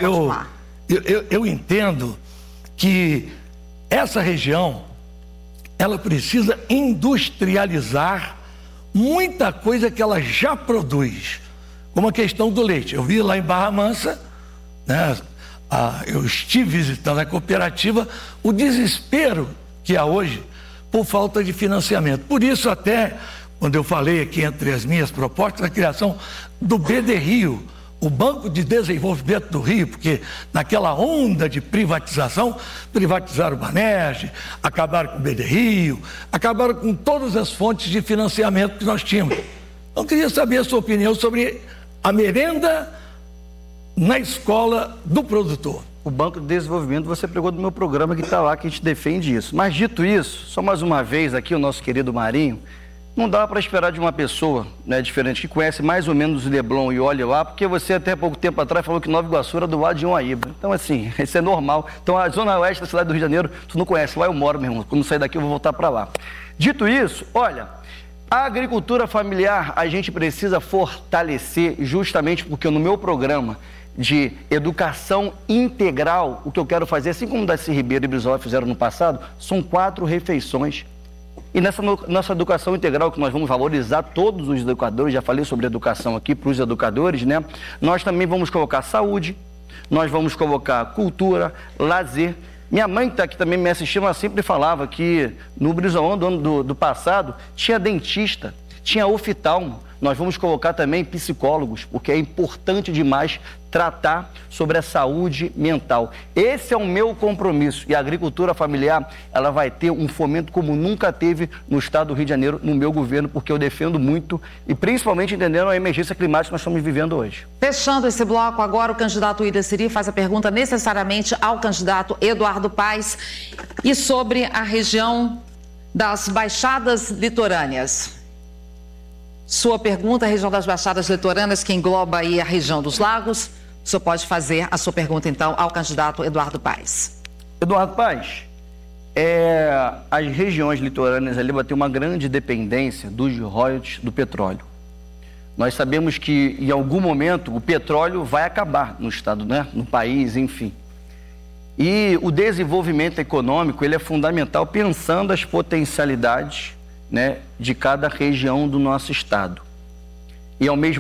eu entendo que essa região, ela precisa industrializar muita coisa que ela já produz, como a questão do leite. Eu vi lá em Barra Mansa, né, eu estive visitando a cooperativa, o desespero que há hoje por falta de financiamento. Por isso até, quando eu falei aqui entre as minhas propostas, a criação do BD Rio, o Banco de Desenvolvimento do Rio, porque naquela onda de privatização, privatizaram o Banerj, acabaram com o BD Rio, acabaram com todas as fontes de financiamento que nós tínhamos. Então, eu queria saber a sua opinião sobre a merenda na escola do produtor. O Banco de Desenvolvimento, você pegou do meu programa que está lá, que a gente defende isso. Mas dito isso, só mais uma vez aqui o nosso querido Marinho, não dá para esperar de uma pessoa, né, diferente, que conhece mais ou menos o Leblon e olhe lá, porque você até pouco tempo atrás falou que Nova Iguaçu era do lado de Unaíba. Então, assim, isso é normal. Então, a zona oeste da cidade do Rio de Janeiro, tu não conhece, lá eu moro, meu irmão. Quando sair daqui eu vou voltar para lá. Dito isso, olha, a agricultura familiar a gente precisa fortalecer justamente porque no meu programa de educação integral, o que eu quero fazer, assim como o Darcy Ribeiro e Brizola fizeram no passado, são 4 refeições. E nessa nossa educação integral, que nós vamos valorizar todos os educadores, já falei sobre educação aqui para os educadores, né? Nós também vamos colocar saúde, nós vamos colocar cultura, lazer. Minha mãe que está aqui também me assistindo, ela sempre falava que no Brizolão do ano do passado tinha dentista, tinha oftalmo. Nós vamos colocar também psicólogos, porque é importante demais tratar sobre a saúde mental. Esse é o meu compromisso. E a agricultura familiar, ela vai ter um fomento como nunca teve no estado do Rio de Janeiro, no meu governo, porque eu defendo muito e principalmente entendendo a emergência climática que nós estamos vivendo hoje. Fechando esse bloco, agora o candidato William Siri faz a pergunta necessariamente ao candidato Eduardo Paes e sobre a região das Baixadas Litorâneas. Sua pergunta, a região das Baixadas Litorâneas, que engloba aí a região dos lagos. O senhor pode fazer a sua pergunta, então, ao candidato Eduardo Paes. Eduardo Paes, as regiões litorâneas ali vão ter uma grande dependência dos royalties do petróleo. Nós sabemos que, em algum momento, o petróleo vai acabar no estado, né? No país, enfim. E o desenvolvimento econômico, ele é fundamental pensando as potencialidades, né, de cada região do nosso estado. E ao mesmo